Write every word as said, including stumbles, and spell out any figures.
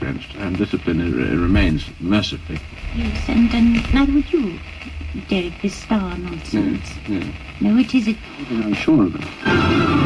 against, and discipline it, it remains, mercifully. Yes, and, and neither would you, Derek, this star nonsense. Yes, yes. No, it isn't. I'm sure of it.